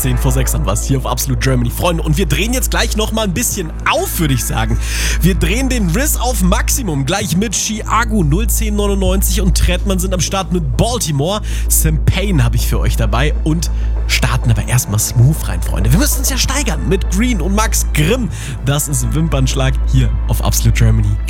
10 vor 6 haben wir es hier auf Absolute Germany, Freunde. Und wir drehen jetzt gleich nochmal ein bisschen auf, würde ich sagen. Wir drehen den Riss auf Maximum, gleich mit Chiago 01099 und Trettmann sind am Start mit Baltimore. Sam Payne habe ich für euch dabei und starten aber erstmal smooth rein, Freunde. Wir müssen uns ja steigern mit Green und Max Grimm. Das ist Wimpernschlag hier auf Absolute Germany.